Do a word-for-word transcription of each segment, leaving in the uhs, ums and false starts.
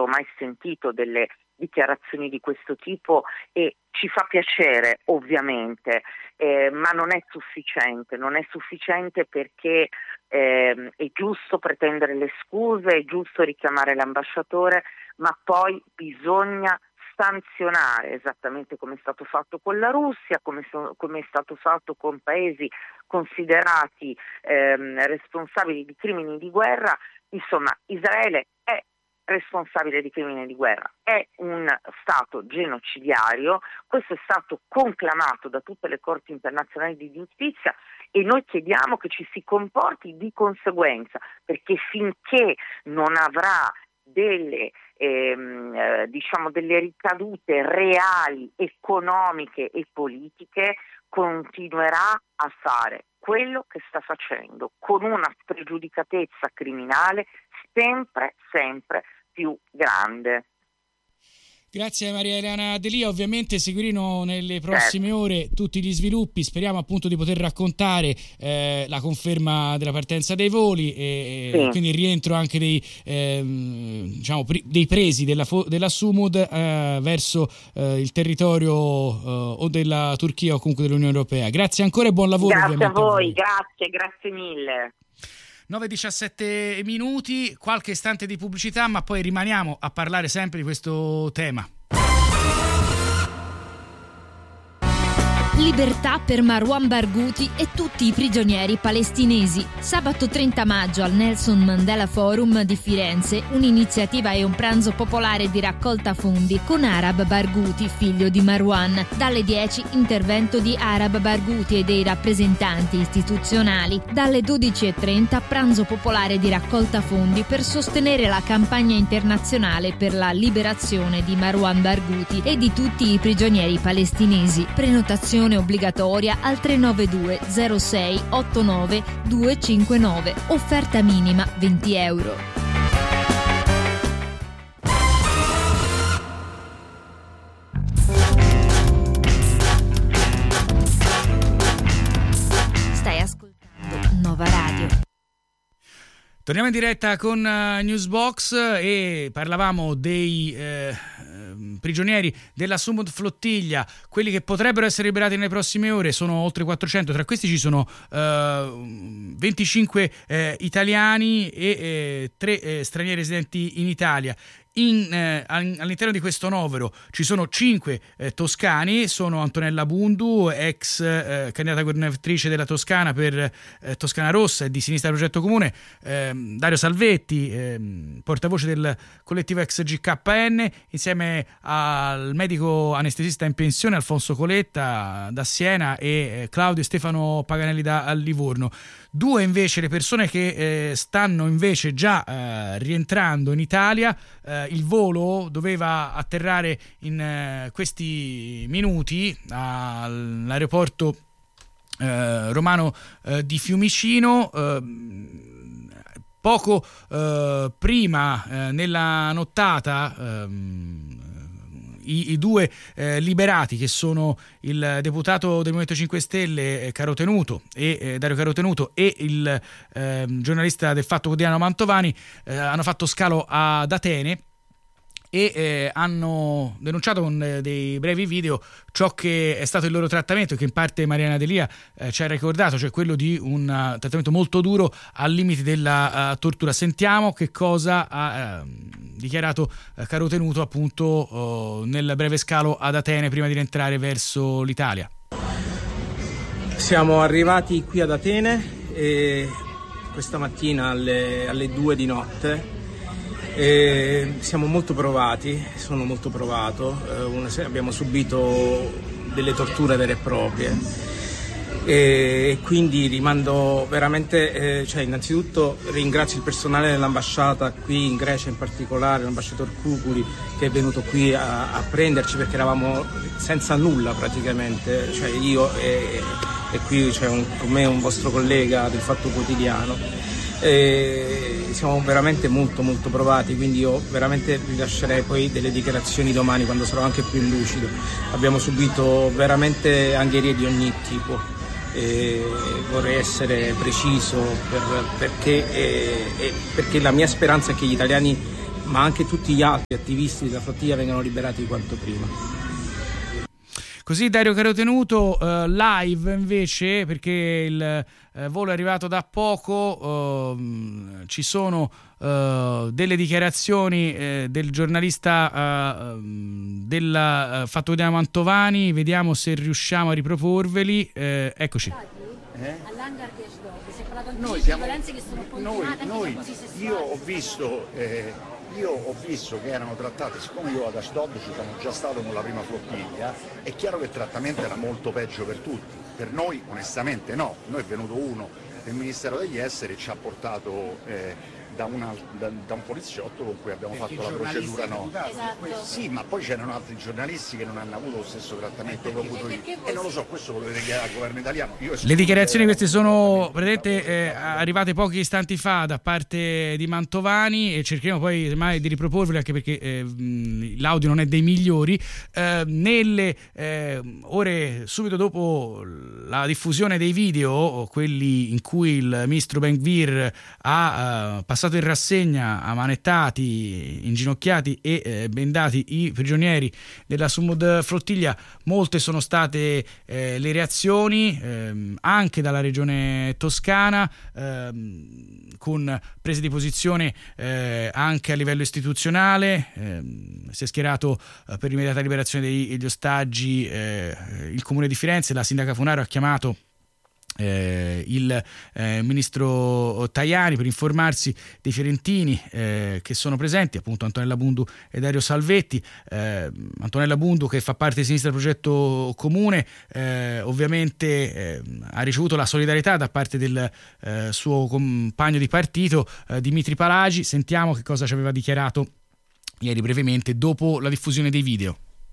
mai sentito delle dichiarazioni di questo tipo e ci fa piacere ovviamente, eh, ma non è sufficiente, non è sufficiente perché eh, è giusto pretendere le scuse, è giusto richiamare l'ambasciatore, ma poi bisogna sanzionare, esattamente come è stato fatto con la Russia, come, so, come è stato fatto con paesi considerati ehm, responsabili di crimini di guerra. Insomma, Israele è responsabile di crimini di guerra, è un stato genocidario, questo è stato conclamato da tutte le corti internazionali di giustizia e noi chiediamo che ci si comporti di conseguenza, perché finché non avrà delle ehm, eh, diciamo delle ricadute reali, economiche e politiche, continuerà a fare quello che sta facendo con una spregiudicatezza criminale sempre, sempre più grande. Grazie Maria Elena D'Elia, ovviamente seguiremo nelle prossime certo. ore tutti gli sviluppi, speriamo appunto di poter raccontare eh, la conferma della partenza dei voli e sì. quindi il rientro anche dei, eh, diciamo, pri- dei presi della, fo- della Sumud eh, verso eh, il territorio eh, o della Turchia o comunque dell'Unione Europea. Grazie ancora e buon lavoro. Grazie a voi, a voi, grazie, grazie mille. nove e diciassette minuti, qualche istante di pubblicità, ma poi rimaniamo a parlare sempre di questo tema. Libertà per Marwan Barghouti e tutti i prigionieri palestinesi. Sabato trenta maggio al Nelson Mandela Forum di Firenze, un'iniziativa e un pranzo popolare di raccolta fondi con Arab Barghouti, figlio di Marwan. Dalle dieci intervento di Arab Barghouti e dei rappresentanti istituzionali. Dalle dodici e trenta pranzo popolare di raccolta fondi per sostenere la campagna internazionale per la liberazione di Marwan Barghouti e di tutti i prigionieri palestinesi. Prenotazione obbligatoria al tre nove due zero sei otto nove due cinque nove. Offerta minima venti euro. Stai ascoltando Nova Radio. Torniamo in diretta con uh, Newsbox e parlavamo dei eh, prigionieri della Sumud Flottiglia, quelli che potrebbero essere liberati nelle prossime ore sono oltre quattrocento, tra questi ci sono uh, venticinque eh, italiani e eh, tre eh, stranieri residenti in Italia. In, eh, all'interno di questo novero ci sono cinque eh, toscani, sono Antonella Bundu, ex eh, candidata governatrice della Toscana per eh, Toscana Rossa e di Sinistra Progetto Comune, eh, Dario Salvetti, eh, portavoce del collettivo ex G K N, insieme al medico anestesista in pensione Alfonso Coletta da Siena e eh, Claudio e Stefano Paganelli da Livorno. Due invece le persone che eh, stanno invece già eh, rientrando in Italia. Eh, il volo doveva atterrare in eh, questi minuti all'aeroporto eh, romano eh, di Fiumicino. Eh, poco eh, prima eh, nella nottata ehm, I, i due eh, liberati, che sono il deputato del Movimento cinque Stelle eh, Carotenuto e eh, Dario Carotenuto e il eh, giornalista del Fatto Quotidiano Mantovani, eh, hanno fatto scalo ad Atene e eh, hanno denunciato con eh, dei brevi video ciò che è stato il loro trattamento, che in parte Mariana D'Elia eh, ci ha ricordato, cioè quello di un uh, trattamento molto duro al limite della uh, tortura. Sentiamo che cosa ha uh, dichiarato uh, Carotenuto appunto uh, nel breve scalo ad Atene prima di rientrare verso l'Italia. Siamo arrivati qui ad Atene e questa mattina alle, alle due di notte. E siamo molto provati, sono molto provato, eh, una, abbiamo subito delle torture vere e proprie e quindi rimando veramente, eh, cioè innanzitutto ringrazio il personale dell'ambasciata qui in Grecia, in particolare l'ambasciatore Kukuli, che è venuto qui a, a prenderci perché eravamo senza nulla praticamente, cioè io e, e qui c'è un, con me un vostro collega del Fatto Quotidiano. E siamo veramente molto molto provati, quindi io veramente rilascerei poi delle dichiarazioni domani quando sarò anche più lucido. Abbiamo subito veramente angherie di ogni tipo e vorrei essere preciso per, perché, e, e perché la mia speranza è che gli italiani ma anche tutti gli altri attivisti della flottiglia vengano liberati quanto prima. Così Dario Carotenuto, eh, live invece, perché il eh, volo è arrivato da poco, eh, ci sono eh, delle dichiarazioni eh, del giornalista eh, del eh, Fatto Quotidiano Mantovani, vediamo se riusciamo a riproporveli, eh, eccoci. Eh? All'hangar di Ashdod si è parlato anche Noi di siamo, violenze che sono noi, continuate, noi, anche sessuali. io ho visto eh, io ho visto che erano trattate, siccome io ad Ashdod ci sono già stato con la prima flottiglia, è chiaro che il trattamento era molto peggio per tutti, per noi onestamente no, noi è venuto uno del Ministero degli Esteri e ci ha portato eh, da, una, da, da un poliziotto con cui abbiamo Perché fatto la procedura no. Esatto. Sì, ma poi c'erano altri giornalisti che non hanno avuto lo stesso trattamento che ho avuto io. E non lo so, questo lo dovete chiedere al governo italiano. Io Le dichiarazioni queste sono praticamente eh, arrivate pochi istanti fa da parte di Mantovani e cercheremo poi mai di riproporvele, anche perché eh, l'audio non è dei migliori. Eh, nelle eh, ore subito dopo la diffusione dei video, quelli in cui il ministro Ben Gvir ha uh, passato in rassegna a manettati, inginocchiati e eh, bendati i prigionieri della Sumud Flottiglia, molte sono state eh, le reazioni ehm, anche dalla regione toscana, ehm, con prese di posizione eh, anche a livello istituzionale. Ehm, si è schierato eh, per l'immediata liberazione degli, degli ostaggi eh, il Comune di Firenze. La sindaca Funaro ha chiamato Eh, il eh, ministro Tajani per informarsi dei fiorentini eh, che sono presenti, appunto Antonella Bundu e Dario Salvetti. eh, Antonella Bundu, che fa parte di Sinistra Progetto Comune, eh, ovviamente eh, ha ricevuto la solidarietà da parte del eh, suo compagno di partito eh, Dimitri Palagi. Sentiamo che cosa ci aveva dichiarato ieri brevemente dopo la diffusione dei video.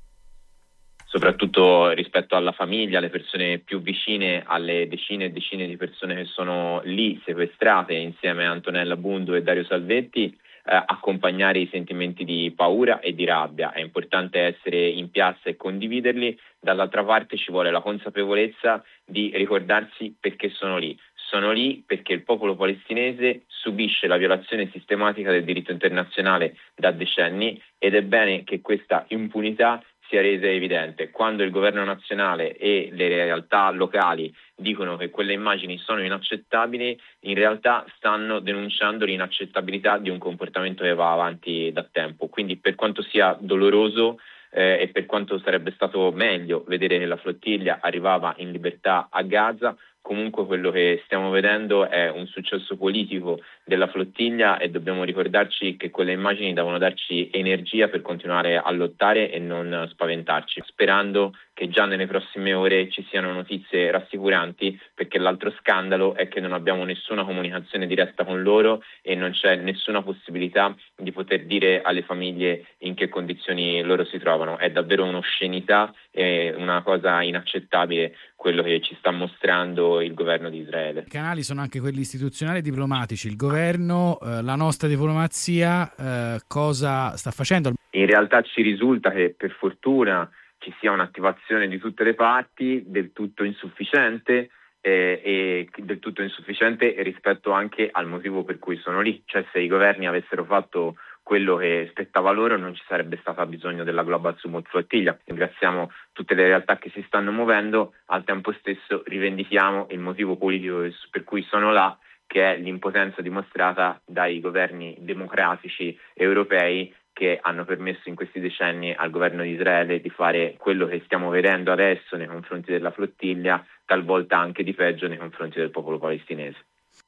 Soprattutto rispetto alla famiglia, alle persone più vicine, alle decine e decine di persone che sono lì sequestrate insieme a Antonella Bundu e Dario Salvetti, eh, accompagnare i sentimenti di paura e di rabbia. È importante essere in piazza e condividerli. Dall'altra parte ci vuole la consapevolezza di ricordarsi perché sono lì. Sono lì perché il popolo palestinese subisce la violazione sistematica del diritto internazionale da decenni, ed è bene che questa impunità sia resa evidente. Quando il governo nazionale e le realtà locali dicono che quelle immagini sono inaccettabili, in realtà stanno denunciando l'inaccettabilità di un comportamento che va avanti da tempo. Quindi, per quanto sia doloroso eh, e per quanto sarebbe stato meglio vedere che la flottiglia arrivava in libertà a Gaza, comunque quello che stiamo vedendo è un successo politico della flottiglia, e dobbiamo ricordarci che quelle immagini devono darci energia per continuare a lottare e non spaventarci, sperando che già nelle prossime ore ci siano notizie rassicuranti, perché l'altro scandalo è che non abbiamo nessuna comunicazione diretta con loro e non c'è nessuna possibilità di poter dire alle famiglie in che condizioni loro si trovano. È davvero un'oscenità e una cosa inaccettabile quello che ci sta mostrando il governo di Israele. I canali sono anche quelli istituzionali e diplomatici. Il governo, eh, la nostra diplomazia, eh, cosa sta facendo? In realtà ci risulta che per fortuna ci sia un'attivazione di tutte le parti, del tutto insufficiente eh, e del tutto insufficiente rispetto anche al motivo per cui sono lì. Cioè, se i governi avessero fatto quello che spettava loro, non ci sarebbe stato bisogno della Global Sumud Flottiglia. Ringraziamo tutte le realtà che si stanno muovendo, al tempo stesso rivendichiamo il motivo politico per cui sono là, che è l'impotenza dimostrata dai governi democratici europei, che hanno permesso in questi decenni al governo di Israele di fare quello che stiamo vedendo adesso nei confronti della flottiglia, talvolta anche di peggio nei confronti del popolo palestinese.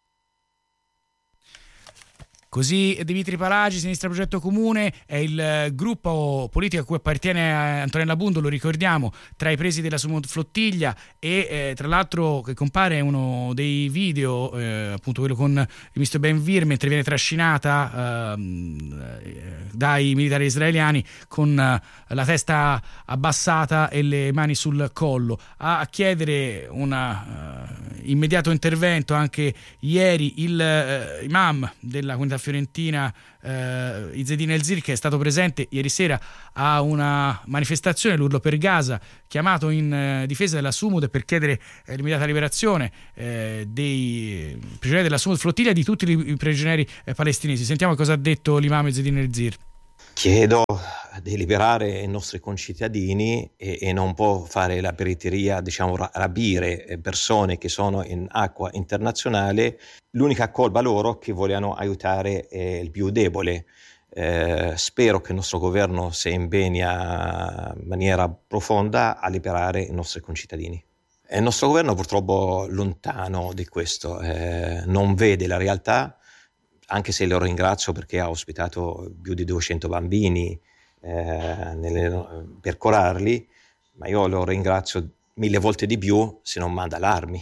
Così Dimitri Palagi, Sinistra Progetto Comune, è il gruppo politico a cui appartiene Antonella Bundu, lo ricordiamo, tra i presi della Sumud Flottiglia, e eh, tra l'altro che compare uno dei video, eh, appunto quello con il ministro Ben Gvir, mentre viene trascinata eh, dai militari israeliani con eh, la testa abbassata e le mani sul collo. A chiedere una, uh, immediato intervento anche ieri il eh, imam della comunità fiorentina eh, Izzedine El-Zir, che è stato presente ieri sera a una manifestazione, l'Urlo per Gaza, chiamato in eh, difesa della Sumud e per chiedere eh, l'immediata liberazione eh, dei prigionieri della Sumud Flottiglia e di tutti i prigionieri eh, palestinesi. Sentiamo cosa ha detto l'imam Izzedine El-Zir. Chiedo di liberare i nostri concittadini e, e non può fare la periferia, diciamo, rapire persone che sono in acqua internazionale. L'unica colpa loro che vogliono aiutare è il più debole. Eh, spero che il nostro governo si impegna in maniera profonda a liberare i nostri concittadini. E il nostro governo purtroppo è lontano di questo, eh, non vede la realtà, anche se lo ringrazio perché ha ospitato più di duecento bambini eh, nelle, per curarli, ma io lo ringrazio mille volte di più se non manda l'armi.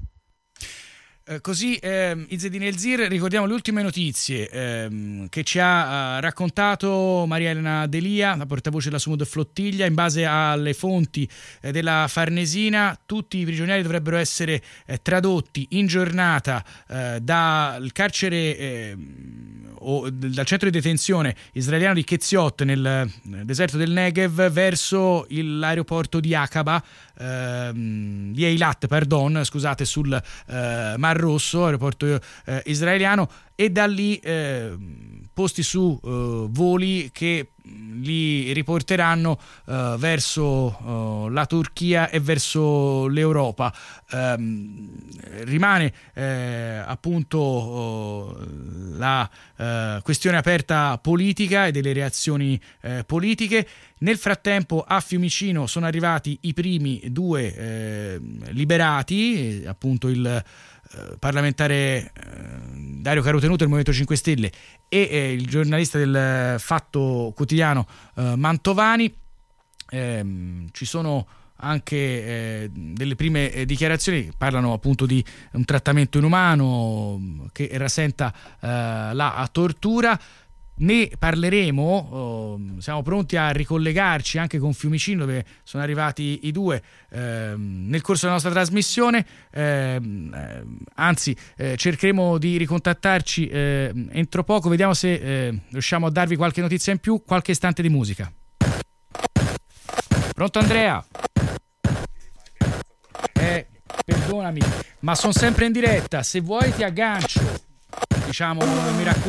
Eh, così eh, Izzedine El-Zir, ricordiamo le ultime notizie eh, che ci ha eh, raccontato Maria Elena Delia, la portavoce della Sumud Flottiglia. In base alle fonti eh, della Farnesina, tutti i prigionieri dovrebbero essere eh, tradotti in giornata eh, dal carcere eh, o dal centro di detenzione israeliano di Ketziot nel, nel deserto del Negev verso il, l'aeroporto di Aqaba, eh, di Eilat, pardon, scusate, sul eh, Mar Rosso, aeroporto eh, israeliano, e da lì eh, posti su eh, voli che li riporteranno eh, verso eh, la Turchia e verso l'Europa. Eh, rimane eh, appunto eh, la eh, questione aperta politica e delle reazioni eh, politiche. Nel frattempo a Fiumicino sono arrivati i primi due eh, liberati, appunto il eh, parlamentare eh, Dario Carotenuto del Movimento cinque Stelle e eh, il giornalista del Fatto Quotidiano eh, Mantovani. Eh, ci sono anche eh, delle prime eh, dichiarazioni che parlano appunto di un trattamento inumano che rasenta eh, la tortura. Ne parleremo, oh, siamo pronti a ricollegarci anche con Fiumicino, dove sono arrivati i due eh, nel corso della nostra trasmissione, eh, eh, anzi eh, cercheremo di ricontattarci eh, entro poco, vediamo se eh, riusciamo a darvi qualche notizia in più, qualche istante di musica. Pronto Andrea? Eh, perdonami, ma sono sempre in diretta, se vuoi ti aggancio, diciamo, mi racconti